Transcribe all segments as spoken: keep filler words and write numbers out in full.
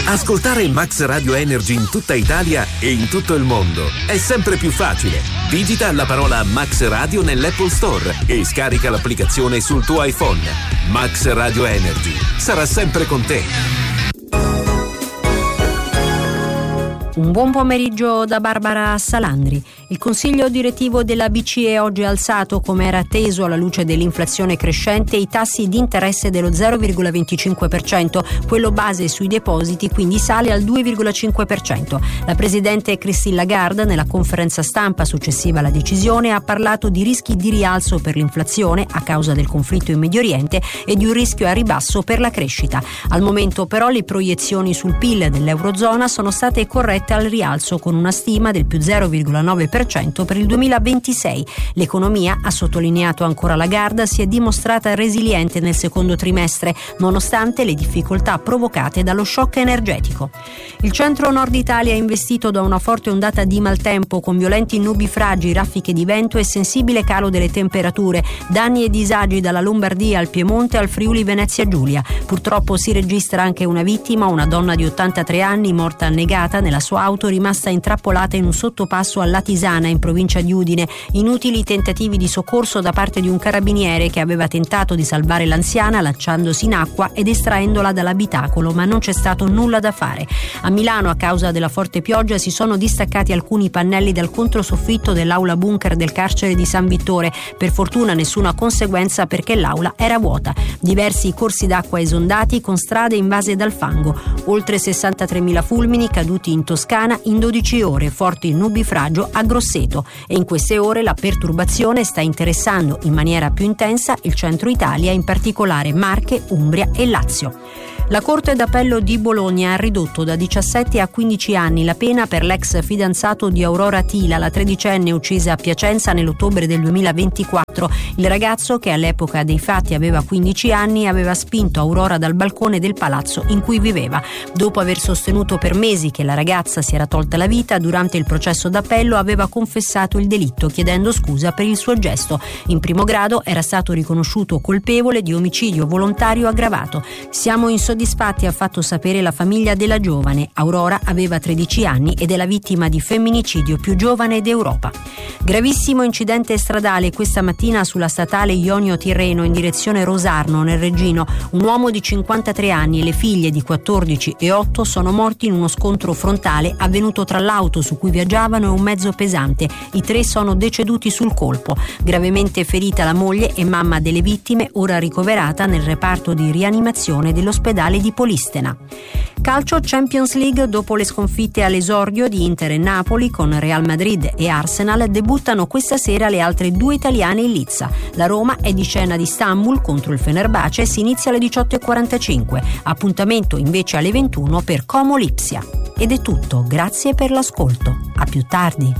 Ascoltare Max Radio Energy in tutta Italia e in tutto il mondo è sempre più facile. Digita la parola Max Radio nell'Apple Store e scarica l'applicazione sul tuo iPhone. Max Radio Energy sarà sempre con te. Un buon pomeriggio da Barbara Salandri. Il consiglio direttivo della B C E oggi ha alzato, come era atteso alla luce dell'inflazione crescente, i tassi di interesse dello zero virgola venticinque per cento, quello base sui depositi quindi sale al due virgola cinque per cento. La presidente Christine Lagarde, nella conferenza stampa successiva alla decisione, ha parlato di rischi di rialzo per l'inflazione a causa del conflitto in Medio Oriente e di un rischio a ribasso per la crescita. Al momento però le proiezioni sul P I L dell'Eurozona sono state corrette al rialzo, con una stima del più zero virgola nove per cento per il duemilaventisei. L'economia, ha sottolineato ancora Lagarde, si è dimostrata resiliente nel secondo trimestre, nonostante le difficoltà provocate dallo shock energetico. Il centro nord Italia è investito da una forte ondata di maltempo, con violenti nubifragi, raffiche di vento e sensibile calo delle temperature, danni e disagi dalla Lombardia al Piemonte al Friuli Venezia Giulia. Purtroppo si registra anche una vittima, una donna di ottantatré anni morta annegata nella sua auto rimasta intrappolata in un sottopasso a Latisana, in provincia di Udine. Inutili tentativi di soccorso da parte di un carabiniere che aveva tentato di salvare l'anziana lanciandosi in acqua ed estraendola dall'abitacolo, ma non c'è stato nulla da fare. A Milano, a causa della forte pioggia, si sono distaccati alcuni pannelli dal controsoffitto dell'aula bunker del carcere di San Vittore. Per fortuna nessuna conseguenza, perché l'aula era vuota. Diversi corsi d'acqua esondati, con strade invase dal fango. Oltre sessantatremila fulmini caduti in Toscana in dodici ore, forti nubifragio a Grosseto, e in queste ore la perturbazione sta interessando in maniera più intensa il centro Italia, in particolare Marche, Umbria e Lazio. La Corte d'Appello di Bologna ha ridotto da diciassette a quindici anni la pena per l'ex fidanzato di Aurora Tila, la tredicenne uccisa a Piacenza nell'ottobre del duemilaventiquattro. Il ragazzo, che all'epoca dei fatti aveva quindici anni, aveva spinto Aurora dal balcone del palazzo in cui viveva. Dopo aver sostenuto per mesi che la ragazza si era tolta la vita, durante il processo d'appello aveva confessato il delitto, chiedendo scusa per il suo gesto. In primo grado era stato riconosciuto colpevole di omicidio volontario aggravato. Siamo insoddisfatti, ha fatto sapere la famiglia della giovane. Aurora aveva tredici anni ed è la vittima di femminicidio più giovane d'Europa. Gravissimo incidente stradale questa mattina sulla statale Ionio-Tirreno in direzione Rosarno, nel Reggino. Un uomo di cinquantatré anni e le figlie di quattordici e otto sono morti in uno scontro frontale avvenuto tra l'auto su cui viaggiavano e un mezzo pesante. I tre sono deceduti sul colpo. Gravemente ferita la moglie e mamma delle vittime, ora ricoverata nel reparto di rianimazione dell'ospedale di Polistena. Calcio Champions League. Dopo le sconfitte all'esordio di Inter e Napoli, con Real Madrid e Arsenal debuttano questa sera le altre due italiane in lizza. La Roma è di scena ad Istanbul contro il Fenerbahce, si inizia alle diciotto e quarantacinque. Appuntamento invece alle ventuno per Como Lipsia. Ed è tutto, grazie per l'ascolto. A più tardi.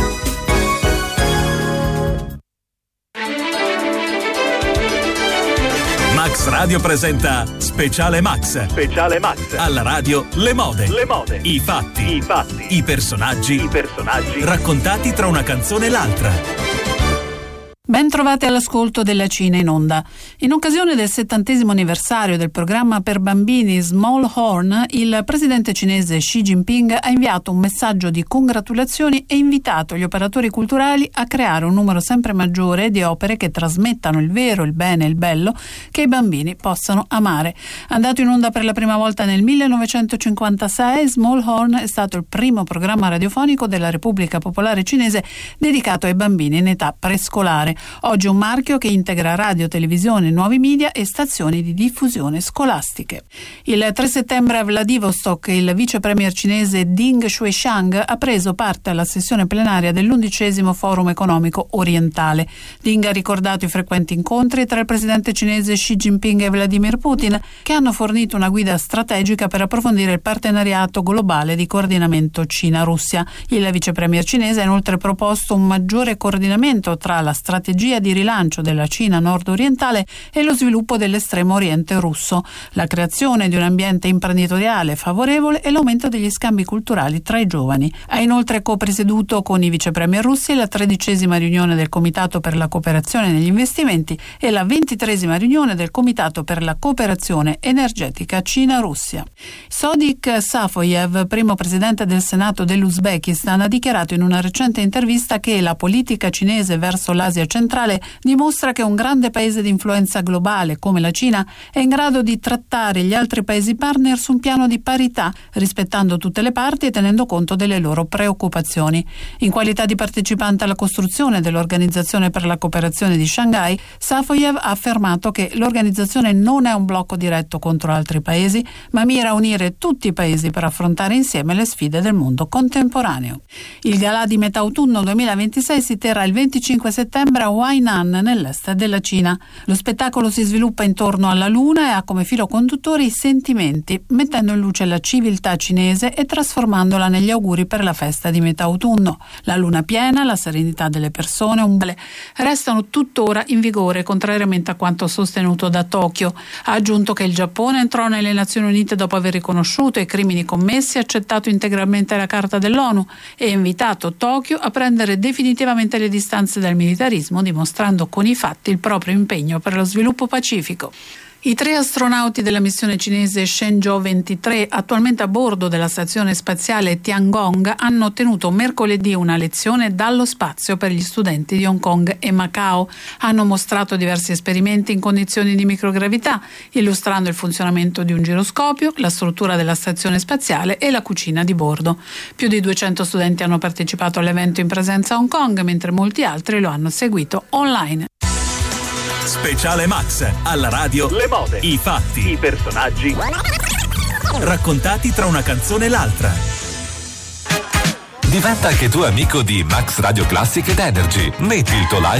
Max Radio presenta Speciale Max. Speciale Max. Alla radio le mode. Le mode. I fatti. I fatti. I personaggi. I personaggi. Raccontati tra una canzone e l'altra. Ben trovati all'ascolto della Cina in onda. In occasione del settantesimo anniversario del programma per bambini Small Horn, il presidente cinese Xi Jinping ha inviato un messaggio di congratulazioni e invitato gli operatori culturali a creare un numero sempre maggiore di opere che trasmettano il vero, il bene e il bello che i bambini possano amare. Andato in onda per la prima volta nel millenovecentocinquantasei, Small Horn è stato il primo programma radiofonico della Repubblica Popolare Cinese dedicato ai bambini in età prescolare. Oggi un marchio che integra radio, televisione, nuovi media e stazioni di diffusione scolastiche. Il tre settembre a Vladivostok il vice premier cinese Ding Xuexiang ha preso parte alla sessione plenaria dell'undicesimo Forum economico orientale. Ding ha ricordato i frequenti incontri tra il presidente cinese Xi Jinping e Vladimir Putin, che hanno fornito una guida strategica per approfondire il partenariato globale di coordinamento Cina-Russia. Il vice premier cinese ha inoltre proposto un maggiore coordinamento tra la strategia strategia di rilancio della Cina nord-orientale e lo sviluppo dell'estremo oriente russo, la creazione di un ambiente imprenditoriale favorevole e l'aumento degli scambi culturali tra i giovani. Ha inoltre co-presieduto con i vice premier russi la tredicesima riunione del Comitato per la cooperazione negli investimenti e la ventitresima riunione del Comitato per la cooperazione energetica Cina-Russia. Sodiq Safoyev, primo presidente del Senato dell'Uzbekistan, ha dichiarato in una recente intervista che la politica cinese verso l'Asia centrale dimostra che un grande paese di influenza globale come la Cina è in grado di trattare gli altri paesi partner su un piano di parità, rispettando tutte le parti e tenendo conto delle loro preoccupazioni. In qualità di partecipante alla costruzione dell'Organizzazione per la cooperazione di Shanghai, Safoyev ha affermato che l'organizzazione non è un blocco diretto contro altri paesi, ma mira a unire tutti i paesi per affrontare insieme le sfide del mondo contemporaneo. Il Galà di metà autunno duemilaventisei si terrà il venticinque settembre a Hainan, nell'est della Cina. Lo spettacolo si sviluppa intorno alla luna e ha come filo conduttore i sentimenti, mettendo in luce la civiltà cinese e trasformandola negli auguri per la festa di metà autunno. La luna piena, la serenità delle persone, un bale restano tuttora in vigore, contrariamente a quanto sostenuto da Tokyo. Ha aggiunto che il Giappone entrò nelle Nazioni Unite dopo aver riconosciuto i crimini commessi, accettato integralmente la Carta dell'ONU e invitato Tokyo a prendere definitivamente le distanze dal militarismo, dimostrando con i fatti il proprio impegno per lo sviluppo pacifico. I tre astronauti della missione cinese Shenzhou ventitré, attualmente a bordo della stazione spaziale Tiangong, hanno ottenuto mercoledì una lezione dallo spazio per gli studenti di Hong Kong e Macao. Hanno mostrato diversi esperimenti in condizioni di microgravità, illustrando il funzionamento di un giroscopio, la struttura della stazione spaziale e la cucina di bordo. Più di duecento studenti hanno partecipato all'evento in presenza a Hong Kong, mentre molti altri lo hanno seguito online. Speciale Max, alla radio, le mode, i fatti, i personaggi, raccontati tra una canzone e l'altra. Diventa anche tu amico di Max Radio Classic ed Energy. Metti il tuo like